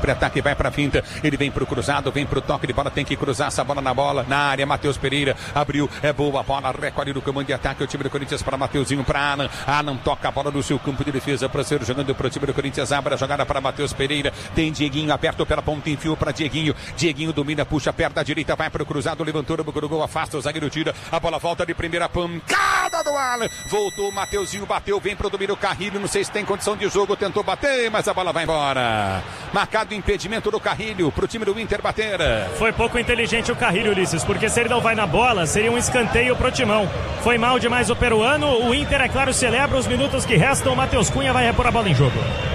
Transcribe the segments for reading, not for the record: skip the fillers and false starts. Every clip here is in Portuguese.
contra-ataque, vai pra finta, ele vem pro cruzado, vem pro toque de bola, tem que cruzar essa bola na área, Matheus Pereira, abriu, é boa a bola, recolhe no comando de ataque, o time do Corinthians para Mateuzinho, para Alan toca a bola no seu campo de defesa, para ser jogando pro time do Corinthians, abre a jogada para Matheus Pereira, tem Dieguinho aberto pela ponta, enfiou para Dieguinho domina, puxa, perna direita, vai pro cruzado, levantou no gol, afasta, o zagueiro tira, a bola volta de primeira, pancada do Alan, voltou, Mateuzinho bateu, vem pro domínio, Carrilho, não sei se tem condição de jogo, tentou bater, mas a bola vai embora, marcado impedimento do Carrilho, pro time do Inter bater. Foi pouco inteligente o Carrilho, Ulisses, porque se ele não vai na bola, seria um escanteio pro Timão. Foi mal demais o peruano, o Inter, é claro, celebra os minutos que restam, o Matheus Cunha vai repor a bola em jogo.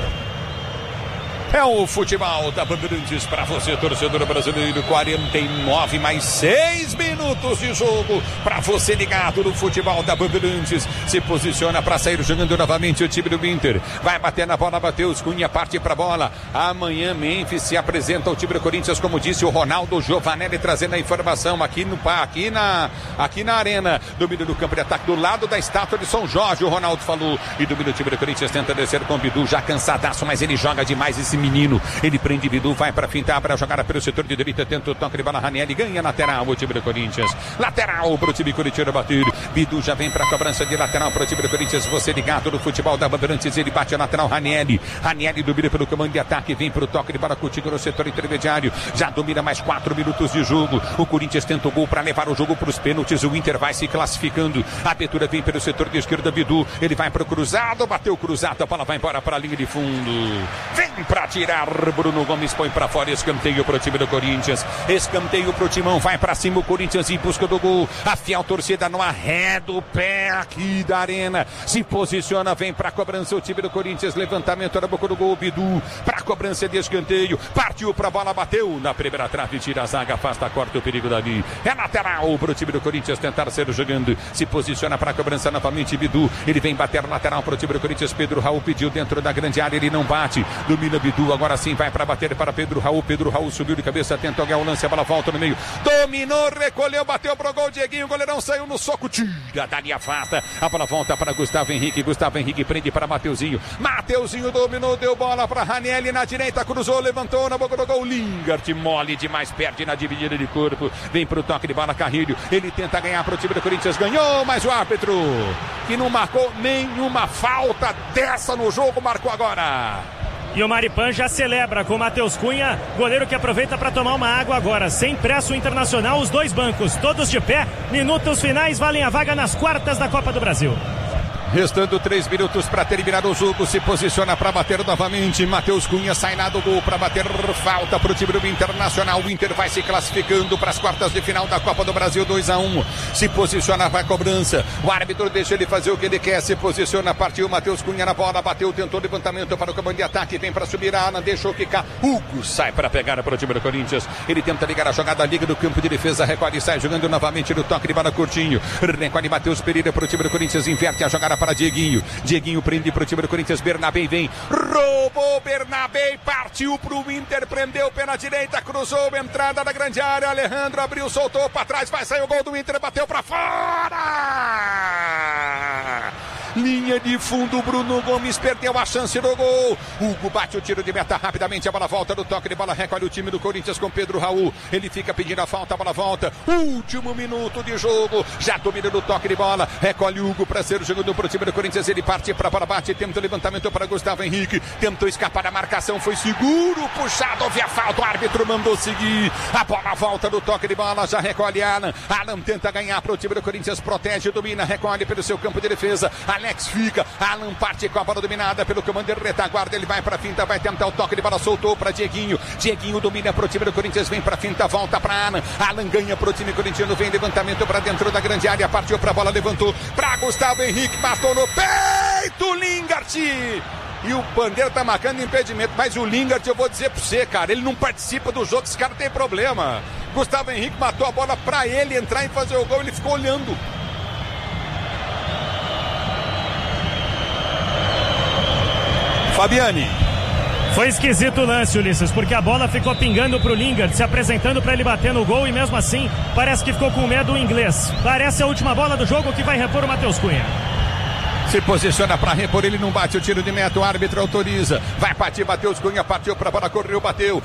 É o futebol da Bandeirantes para você, torcedor brasileiro. 49 mais 6 minutos de jogo para você ligado no futebol da Bandeirantes. Se posiciona para sair jogando novamente o time do Inter. Vai bater na bola, Matheus Cunha, parte para a bola. Amanhã Memphis se apresenta ao time do Corinthians, como disse o Ronaldo Giovanelli, trazendo a informação aqui na arena. Domínio do campo de ataque do lado da estátua de São Jorge, o Ronaldo falou. E domínio do time do Corinthians, tenta descer com o Bidu, já cansadaço, mas ele joga demais esse menino, ele prende Bidu, vai pra finta, abre a jogada pelo setor de direita, tenta o toque de bola, Ranieri ganha lateral, o time do Corinthians, lateral pro time corintiano bater, Bidu já vem pra cobrança de lateral pro time do Corinthians, você ligado no futebol da Bandeirantes, ele bate a lateral, Ranieri domina pelo comando de ataque, vem pro toque de bola contigo no setor intermediário, já domina mais 4 minutos de jogo, o Corinthians tenta o gol pra levar o jogo pros pênaltis, o Inter vai se classificando, a abertura vem pelo setor de esquerda, Bidu, ele vai pro cruzado, bateu cruzado, a bola vai embora pra linha de fundo, vem pra tirar, Bruno Gomes põe pra fora, escanteio pro time do Corinthians, escanteio pro Timão, vai pra cima o Corinthians em busca do gol, a fiel torcida não arreda o pé aqui da arena, se posiciona, vem pra cobrança o time do Corinthians, levantamento na boca do gol, Bidu, pra cobrança de escanteio, partiu pra bola, bateu na primeira trave, tira a zaga, afasta, corta o perigo dali, é lateral pro time do Corinthians tentar ser jogando, se posiciona pra cobrança novamente, Bidu, ele vem bater lateral pro time do Corinthians, Pedro Raul pediu dentro da grande área, ele não bate, domina Bidu, agora sim vai para bater para Pedro Raul subiu de cabeça, tentou ganhar o lance, a bola volta no meio, dominou, recolheu, bateu pro gol, Dieguinho, o goleirão saiu no soco, tira, dali afasta, a bola volta para Gustavo Henrique prende para Mateuzinho dominou, deu bola para Ranieri na direita, cruzou, levantou na boca do gol, Lingard mole demais, perde na dividida de corpo, vem pro toque de bola, Carrilho, ele tenta ganhar pro time do Corinthians, ganhou, mas o árbitro que não marcou nenhuma falta dessa no jogo, marcou agora. E o Maripan já celebra com o Matheus Cunha, goleiro que aproveita para tomar uma água agora. Sem pressa o Internacional, os dois bancos, todos de pé. Minutos finais valem a vaga nas quartas da Copa do Brasil. Restando 3 minutos para terminar o jogo, se posiciona para bater novamente, Matheus Cunha sai lá do gol para bater falta para o time do Internacional, o Inter vai se classificando para as quartas de final da Copa do Brasil, 2-1, se posiciona para a cobrança, o árbitro deixa ele fazer o que ele quer, se posiciona, partiu Matheus Cunha na bola, bateu, tentou levantamento para o comando de ataque, vem para subir, Alan deixou quicar, Hugo sai para pegar para o time do Corinthians, ele tenta ligar a jogada, liga do campo de defesa, recolhe, sai jogando novamente no toque de bola curtinho, recolhe Matheus Pereira para o time do Corinthians, inverte a jogada para Dieguinho prende pro time do Corinthians, Bernabé vem, roubou Bernabé, partiu pro Inter, prendeu pela direita, cruzou, entrada da grande área, Alejandro abriu, soltou pra trás, vai sair o gol do Inter, bateu pra fora! Linha de fundo, Bruno Gomes perdeu a chance do gol. Hugo bate o tiro de meta rapidamente, a bola volta no toque de bola, recolhe o time do Corinthians com Pedro Raul. Ele fica pedindo a falta, a bola volta. Último minuto de jogo, já domina no toque de bola, recolhe Hugo para ser jogando pro time do Corinthians. Ele parte para a bola, bate, tenta o levantamento para Gustavo Henrique, tentou escapar da marcação, foi seguro, puxado, houve a falta, o árbitro mandou seguir. A bola volta no toque de bola, já recolhe Alan tenta ganhar pro time do Corinthians, protege, domina, recolhe pelo seu campo de defesa. Alex fica, Alan parte com a bola dominada pelo comando de retaguarda, ele vai pra finta, vai tentar o toque de bola, soltou pra Dieguinho domina pro time do Corinthians, vem pra finta, volta pra Alan ganha pro time corintiano, vem levantamento pra dentro da grande área, partiu pra bola, levantou pra Gustavo Henrique, matou no peito, Lingard, e o Bandeira tá marcando impedimento, mas o Lingard, eu vou dizer pra você, cara, ele não participa do jogo, esse cara tem problema. Gustavo Henrique matou a bola pra ele entrar e fazer o gol, ele ficou olhando. Fabiane. Foi esquisito o lance, Ulisses, porque a bola ficou pingando pro Lingard, se apresentando para ele bater no gol, e mesmo assim parece que ficou com medo o inglês. Parece a última bola do jogo que vai repor o Matheus Cunha. Se posiciona para repor, ele não bate o tiro de meta, o árbitro autoriza, vai partir, Matheus Cunha, partiu para a bola, correu, bateu,